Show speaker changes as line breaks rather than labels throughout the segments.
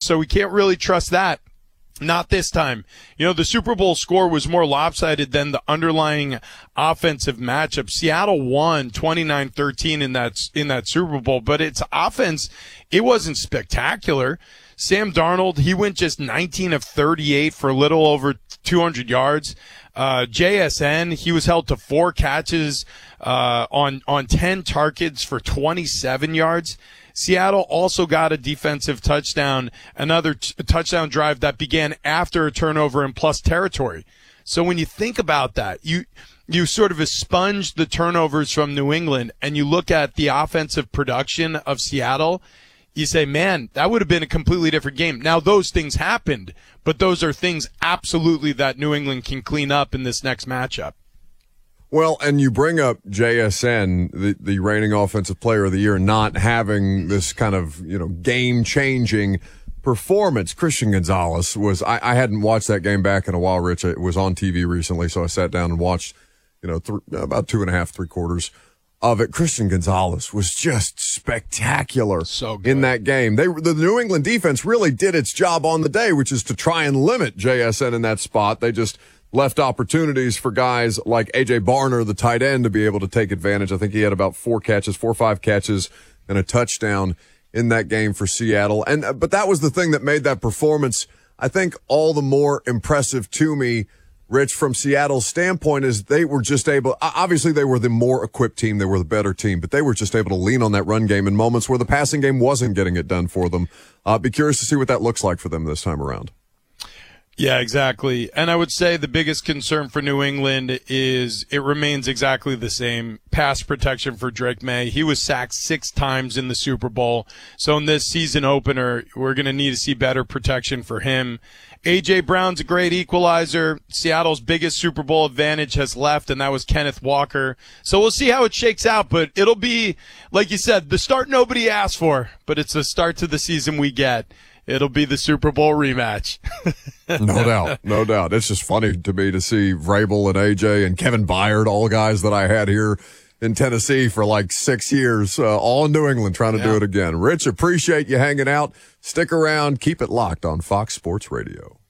so we can't really trust that. Not this time. The Super Bowl score was more lopsided than the underlying offensive matchup. Seattle won 29-13 in that Super Bowl, but its offense, it wasn't spectacular. Sam Darnold, he went just 19 of 38 for a little over 200 yards. JSN, he was held to 4 catches on 10 targets for 27 yards. Seattle also got a defensive touchdown, another touchdown drive that began after a turnover in plus territory. So when you think about that, you sort of expunge the turnovers from New England and you look at the offensive production of Seattle, you say, man, that would have been a completely different game. Now, those things happened, but those are things absolutely that New England can clean up in this next matchup.
Well, and you bring up JSN, the reigning offensive player of the year, not having this kind of, game-changing performance. Christian Gonzalez was, I hadn't watched that game back in a while, Rich. It was on TV recently, so I sat down and watched, about 2.5, 3/4 of it. Christian Gonzalez was just spectacular in that game. The New England defense really did its job on the day, which is to try and limit JSN in that spot. They just left opportunities for guys like A.J. Barner, the tight end, to be able to take advantage. I think he had about 4 or 5 catches and a touchdown in that game for Seattle. But that was the thing that made that performance, I think, all the more impressive to me, Rich, from Seattle's standpoint, is they were just able, obviously they were the more equipped team, they were the better team, but they were just able to lean on that run game in moments where the passing game wasn't getting it done for them. Be curious to see what that looks like for them this time around.
Yeah, exactly. And I would say the biggest concern for New England is it remains exactly the same. Pass protection for Drake May. He was sacked 6 times in the Super Bowl. So in this season opener, we're going to need to see better protection for him. A.J. Brown's a great equalizer. Seattle's biggest Super Bowl advantage has left, and that was Kenneth Walker. So we'll see how it shakes out, but it'll be, like you said, the start nobody asked for, but it's the start to the season we get. It'll be the Super Bowl rematch.
No doubt. It's just funny to me to see Vrabel and AJ and Kevin Byard, all guys that I had here in Tennessee for like 6 years, all in New England trying to do it again. Rich, appreciate you hanging out. Stick around. Keep it locked on Fox Sports Radio.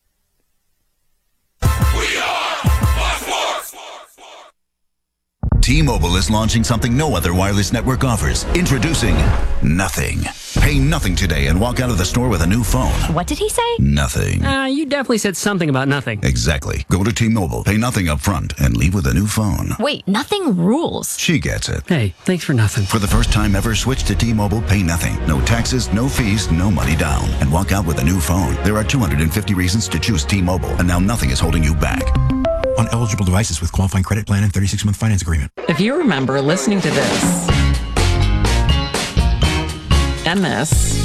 We are Fox Sports.
T-Mobile is launching something no other wireless network offers. Introducing Nothing. Pay nothing today and walk out of the store with a new phone.
What did he say?
Nothing.
You definitely said something about nothing.
Exactly. Go to T-Mobile, pay nothing up front, and leave with a new phone.
Wait, nothing rules.
She gets it.
Hey, thanks for nothing.
For the first time ever, switch to T-Mobile, pay nothing. No taxes, no fees, no money down. And walk out with a new phone. There are 250 reasons to choose T-Mobile, and now nothing is holding you back.
On eligible devices with qualifying credit plan and 36-month finance agreement.
If you remember listening to this, and this,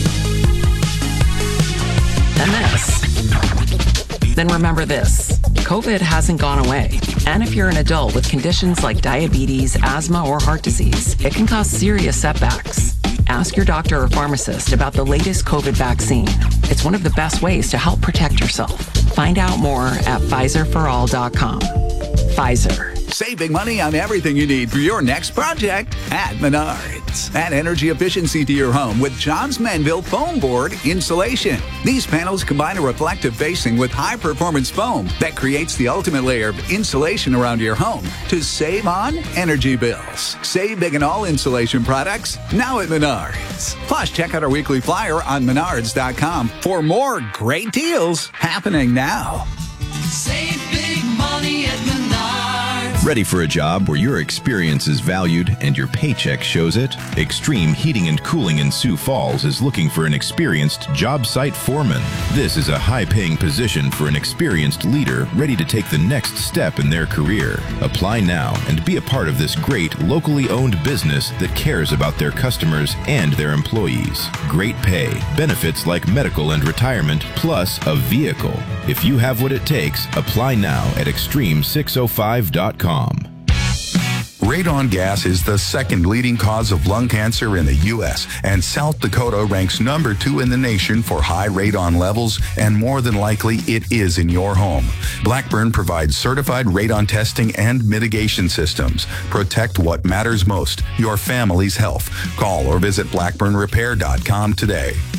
then remember this. COVID hasn't gone away. And if you're an adult with conditions like diabetes, asthma, or heart disease, it can cause serious setbacks. Ask your doctor or pharmacist about the latest COVID vaccine. It's one of the best ways to help protect yourself. Find out more at PfizerForAll.com. Pfizer.
Save big money on everything you need for your next project at Menards. Add energy efficiency to your home with Johns Manville Foam Board Insulation. These panels combine a reflective facing with high-performance foam that creates the ultimate layer of insulation around your home to save on energy bills. Save big on all insulation products now at Menards. Plus, check out our weekly flyer on Menards.com for more great deals happening now.
Save big money at Menards.
Ready for a job where your experience is valued and your paycheck shows it? Extreme Heating and Cooling in Sioux Falls is looking for an experienced job site foreman. This is a high-paying position for an experienced leader ready to take the next step in their career. Apply now and be a part of this great locally owned business that cares about their customers and their employees. Great pay, benefits like medical and retirement, plus a vehicle. If you have what it takes, apply now at extreme605.com.
Radon gas is the second leading cause of lung cancer in the U.S., and South Dakota ranks number 2 in the nation for high radon levels, and more than likely it is in your home. Blackburn provides certified radon testing and mitigation systems. Protect what matters most, your family's health. Call or visit blackburnrepair.com today.